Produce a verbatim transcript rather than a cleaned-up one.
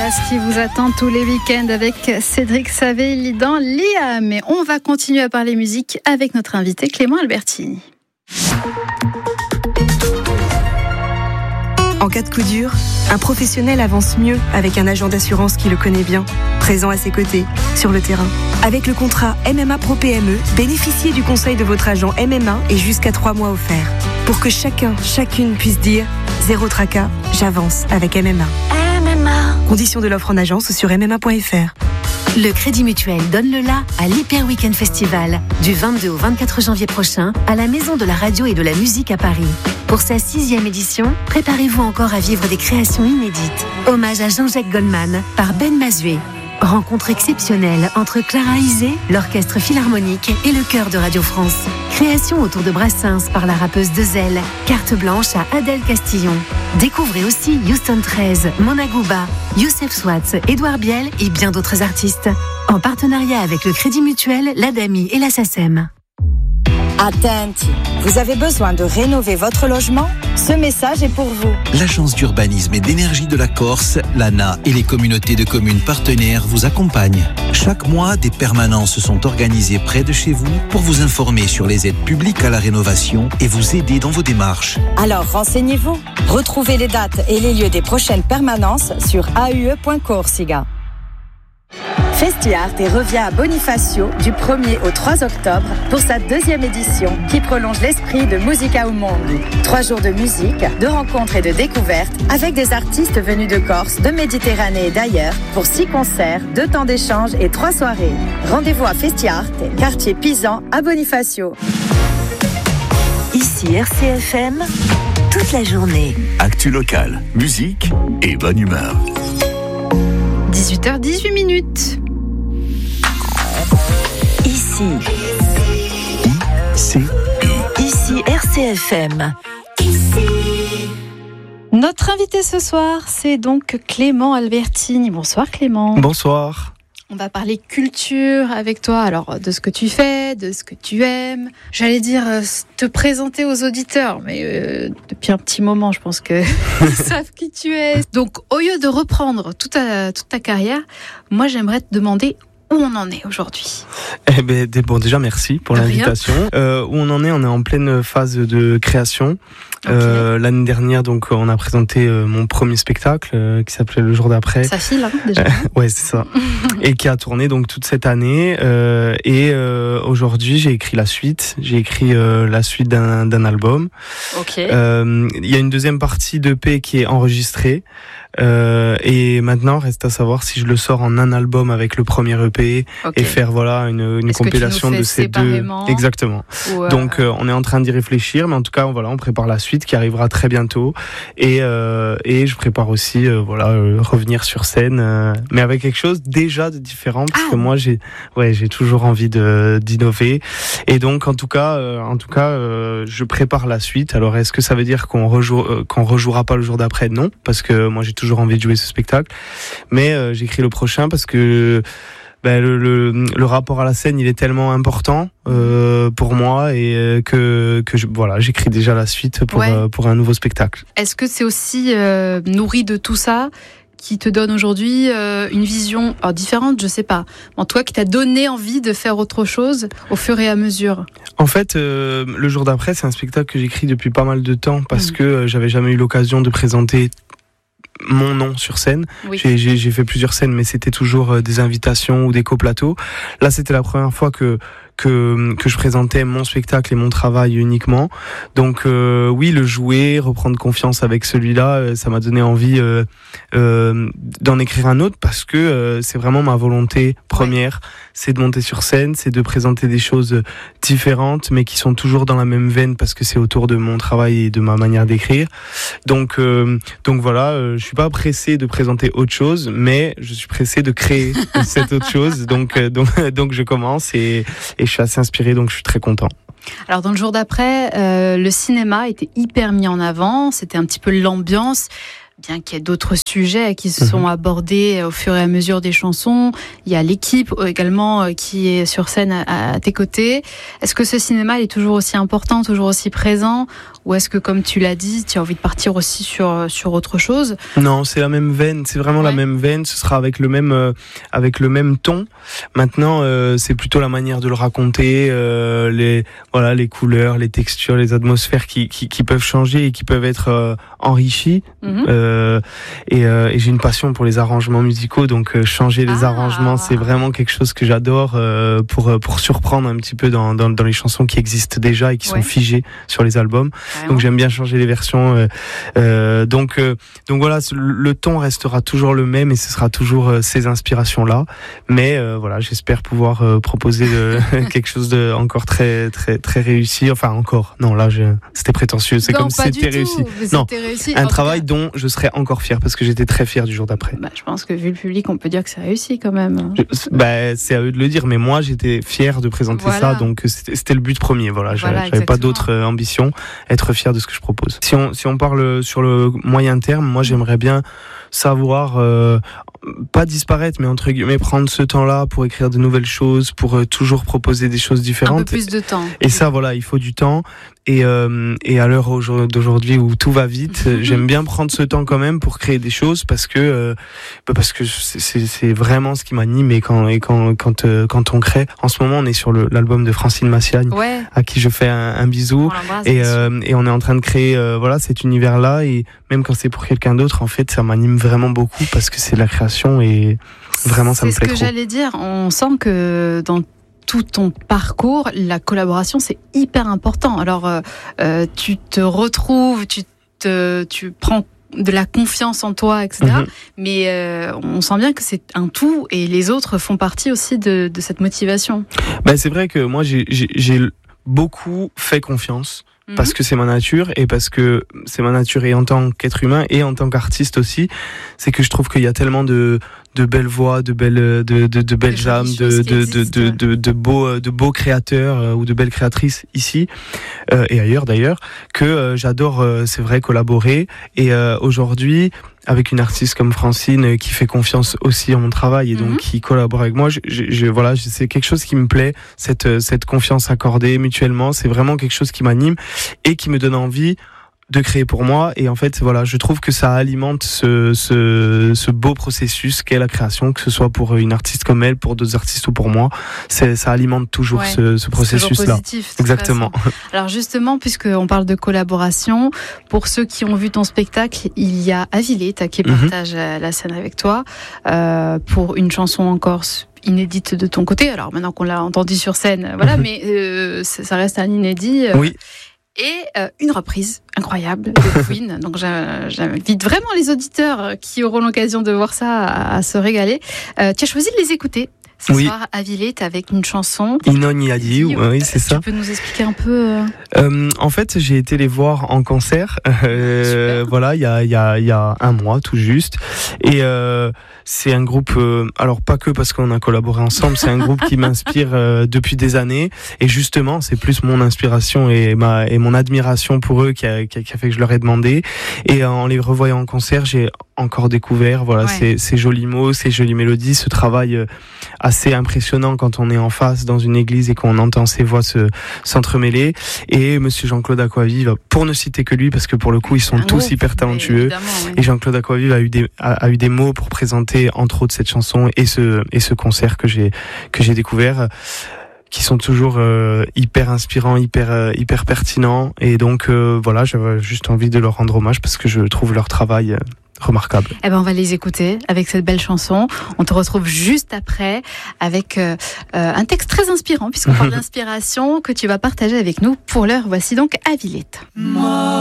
Voilà ce qui vous attend tous les week-ends avec Cédric Savelli dans Liam. Mais on va continuer à parler musique avec notre invité Clément Albertini. En cas de coup dur, un professionnel avance mieux avec un agent d'assurance qui le connaît bien, présent à ses côtés, sur le terrain. Avec le contrat M M A Pro P M E, bénéficiez du conseil de votre agent M M A et jusqu'à trois mois offerts. Pour que chacun, chacune puisse dire « Zéro tracas, j'avance avec M M A ». M M A. Conditions de l'offre en agence ou sur m m a point f r. Le Crédit Mutuel donne le la à l'Hyper Weekend Festival du vingt-deux au vingt-quatre janvier prochain à la Maison de la Radio et de la Musique à Paris. Pour sa sixième édition, préparez-vous encore à vivre des créations inédites. Hommage à Jean-Jacques Goldman par Ben Mazué. Rencontre exceptionnelle entre Clara Isé, l'Orchestre Philharmonique et le Chœur de Radio France. Création autour de Brassens par la rappeuse Dezel. Carte blanche à Adèle Castillon. Découvrez aussi Houston treize, Mona Gouba, Youssef Swatz, Édouard Biel et bien d'autres artistes. En partenariat avec le Crédit Mutuel, l'Adami et la SACEM. Attenti, vous avez besoin de rénover votre logement ? Ce message est pour vous. L'Agence d'urbanisme et d'énergie de la Corse, l'A N A et les communautés de communes partenaires vous accompagnent. Chaque mois, des permanences sont organisées près de chez vous pour vous informer sur les aides publiques à la rénovation et vous aider dans vos démarches. Alors renseignez-vous. Retrouvez les dates et les lieux des prochaines permanences sur a u e point corsica. FestiArt revient à Bonifacio du premier au trois octobre pour sa deuxième édition qui prolonge l'esprit de Musica au Monde. Trois jours de musique, de rencontres et de découvertes avec des artistes venus de Corse, de Méditerranée et d'ailleurs pour six concerts, deux temps d'échange et trois soirées. Rendez-vous à FestiArt, quartier Pisan à Bonifacio. Ici R C F M, toute la journée. Actu locale, musique et bonne humeur. dix-huit heures dix-huit minutes. Ici. Ici. Ici R C F M. Notre invité ce soir, c'est donc Clément Albertini. Bonsoir Clément. Bonsoir. On va parler culture avec toi, alors de ce que tu fais, de ce que tu aimes. J'allais dire euh, te présenter aux auditeurs, mais euh, depuis un petit moment, je pense que ils savent qui tu es. Donc, au lieu de reprendre toute ta, toute ta carrière, moi, j'aimerais te demander où on en est aujourd'hui. Eh ben, bon, déjà, merci pour l'invitation. Euh, où on en est, on est en pleine phase de création. Okay. Euh, l'année dernière, donc, on a présenté euh, mon premier spectacle euh, qui s'appelait Le jour d'après. Ça file, hein, déjà. Ouais, c'est ça. Et qui a tourné donc toute cette année. Euh, et euh, aujourd'hui, j'ai écrit la suite. J'ai écrit euh, la suite d'un, d'un album. Ok. Euh, il y a une deuxième partie d'E P qui est enregistrée. Euh, et maintenant, reste à savoir si je le sors en un album avec le premier E P okay. et faire voilà une, une compilation de ces deux. Exactement. Ou, donc, euh, on est en train d'y réfléchir, mais en tout cas, voilà, on prépare la suite qui arrivera très bientôt. Et euh, et je prépare aussi, euh, voilà, euh, revenir sur scène, euh, mais avec quelque chose déjà de différent, parce ah. que moi, j'ai, ouais, j'ai toujours envie de d'innover. Et donc, en tout cas, euh, en tout cas, euh, je prépare la suite. Alors, est-ce que ça veut dire qu'on rejoue, euh, qu'on rejouera pas le jour d'après ? Non, parce que moi, j'ai toujours envie de jouer ce spectacle, mais euh, j'écris le prochain parce que ben, le, le, le rapport à la scène il est tellement important euh, pour moi et euh, que, que je, voilà, j'écris déjà la suite pour, ouais. euh, pour un nouveau spectacle. Est-ce que c'est aussi euh, nourri de tout ça qui te donne aujourd'hui euh, une vision alors, différente, je sais pas, en toi qui t'a donné envie de faire autre chose au fur et à mesure? En fait, euh, Le jour d'après, c'est un spectacle que j'écris depuis pas mal de temps parce mmh. que euh, j'avais jamais eu l'occasion de présenter mon nom sur scène. Oui. J'ai, j'ai, j'ai fait plusieurs scènes, mais c'était toujours euh, des invitations ou des coplateaux. Là, c'était la première fois que que que je présentais mon spectacle et mon travail uniquement. Donc euh, oui, le jouer, reprendre confiance avec celui-là, euh, ça m'a donné envie euh, euh, d'en écrire un autre parce que euh, c'est vraiment ma volonté première, ouais. c'est de monter sur scène, c'est de présenter des choses différentes, mais qui sont toujours dans la même veine parce que c'est autour de mon travail et de ma manière d'écrire. Donc euh, donc voilà, euh, je suis pas pressé de présenter autre chose, mais je suis pressé de créer cette autre chose. Donc euh, donc donc je commence et, et je suis assez inspiré, donc je suis très content. Alors dans le jour d'après, euh, le cinéma était hyper mis en avant, c'était un petit peu l'ambiance. bien qu'il y ait d'autres sujets qui se sont abordés au fur et à mesure des chansons. Il y a l'équipe également qui est sur scène à, à tes côtés. Est-ce que ce cinéma est toujours aussi important, toujours aussi présent, ou est-ce que, comme tu l'as dit, tu as envie de partir aussi sur, sur autre chose? Non, c'est la même veine, c'est vraiment ouais. la même veine, ce sera avec le même, euh, avec le même ton. Maintenant, euh, c'est plutôt la manière de le raconter, euh, les, voilà, les couleurs, les textures, les atmosphères qui, qui, qui peuvent changer et qui peuvent être euh, enrichies. Mm-hmm. Euh, et, euh, et j'ai une passion pour les arrangements musicaux, donc euh, changer les ah. arrangements, c'est vraiment quelque chose que j'adore euh, pour, pour surprendre un petit peu dans, dans, dans les chansons qui existent déjà et qui ouais. sont figées sur les albums. Donc j'aime bien changer les versions. Euh, euh, donc euh, donc voilà, le ton restera toujours le même et ce sera toujours euh, ces inspirations-là. Mais euh, voilà, j'espère pouvoir euh, proposer de, quelque chose de encore très très très réussi. Enfin encore. Non, là je, c'était prétentieux. C'est non, comme si c'était réussi. Non, réussi, un travail cas. dont je serais encore fier parce que j'étais très fier du jour d'après. Bah, je pense que vu le public, on peut dire que c'est réussi quand même. Je, bah, c'est à eux de le dire, mais moi j'étais fier de présenter voilà. ça. Donc c'était, c'était le but premier. Voilà, voilà j'avais pas d'autre euh, ambition. Être fier de ce que je propose. Si on si on parle sur le moyen terme, moi j'aimerais bien savoir euh, pas disparaître, mais entre guillemets prendre ce temps-là pour écrire de nouvelles choses, pour euh, toujours proposer des choses différentes. Un peu plus de temps. Et ça, voilà, il faut du temps. Et euh, et à l'heure d'aujourd'hui où tout va vite, mmh. j'aime bien prendre ce temps quand même pour créer des choses parce que euh, parce que c'est, c'est c'est vraiment ce qui m'anime et quand et quand quand euh, quand on crée. En ce moment, on est sur le, l'album de Francine Massiagne, ouais. à qui je fais un, un bisou. Et euh, et on est en train de créer euh, voilà cet univers-là et même quand c'est pour quelqu'un d'autre, en fait, ça m'anime vraiment beaucoup parce que c'est de la création et vraiment ça c'est me plaît trop. C'est ce que j'allais dire. On sent que dans tout ton parcours, la collaboration, c'est hyper important. Alors, euh, tu te retrouves, tu te, tu prends de la confiance en toi, et cetera. Mm-hmm. Mais euh, on sent bien que c'est un tout et les autres font partie aussi de, de cette motivation. Ben, c'est vrai que moi, j'ai, j'ai, j'ai beaucoup fait confiance. Parce que c'est ma nature et parce que c'est ma nature et en tant qu'être humain et en tant qu'artiste aussi, c'est que je trouve qu'il y a tellement de de belles voix, de belles de de, de belles âmes, de de, de de de de beaux de beaux créateurs euh, ou de belles créatrices ici euh, et ailleurs d'ailleurs que euh, j'adore. Euh, c'est vrai collaborer et euh, aujourd'hui. Avec une artiste comme Francine qui fait confiance aussi en mon travail et donc mm-hmm. qui collabore avec moi, je, je, je, voilà, c'est quelque chose qui me plaît, cette, cette confiance accordée mutuellement, c'est vraiment quelque chose qui m'anime et qui me donne envie de créer pour moi. Et en fait, voilà, je trouve que ça alimente ce, ce, ce beau processus qu'est la création, que ce soit pour une artiste comme elle, pour d'autres artistes ou pour moi. C'est, ça alimente toujours ouais, ce, ce processus-là. Positif, exactement. Façon. Alors justement, puisqu'on parle de collaboration, pour ceux qui ont vu ton spectacle, il y a Avilette qui partage mm-hmm. la scène avec toi euh, pour une chanson en corse inédite de ton côté. Alors maintenant qu'on l'a entendu sur scène, voilà, mm-hmm. mais euh, ça reste un inédit. Euh, oui. Et euh, une reprise incroyable de Queen. Donc j'invite vraiment les auditeurs qui auront l'occasion de voir ça à, à se régaler. Euh, tu as choisi de les écouter ce oui. soir à Villette avec une chanson. Inon Yadi, oui, c'est ça. Tu peux nous expliquer un peu euh... Euh, En fait, j'ai été les voir en concert. Euh, voilà, il y a il y a il y a un mois tout juste. Et euh, c'est un groupe. Euh, alors pas que parce qu'on a collaboré ensemble. C'est un groupe qui m'inspire euh, depuis des années. Et justement, c'est plus mon inspiration et ma et mon admiration pour eux qui a qui a, qui a fait que je leur ai demandé. Et en les revoyant en concert, j'ai encore découvert voilà ouais. ces ces jolis mots, ces jolies mélodies, ce travail euh, assez impressionnant quand on est en face dans une église et qu'on entend ces voix se s'entremêler. Et Monsieur Jean-Claude Aquavive, pour ne citer que lui, parce que pour le coup ils sont tous groupe, hyper talentueux. Oui. Et Jean-Claude Aquavive a eu des a, a eu des mots pour présenter entre autres cette chanson et ce et ce concert que j'ai que j'ai découvert, qui sont toujours euh, hyper inspirants, hyper euh, hyper pertinents. Et donc euh, voilà, j'avais juste envie de leur rendre hommage parce que je trouve leur travail euh, remarquable. Eh ben on va les écouter avec cette belle chanson. On te retrouve juste après avec euh, euh, un texte très inspirant puisqu'on parle d'inspiration que tu vas partager avec nous. Pour l'heure, voici donc Avilette. Moi.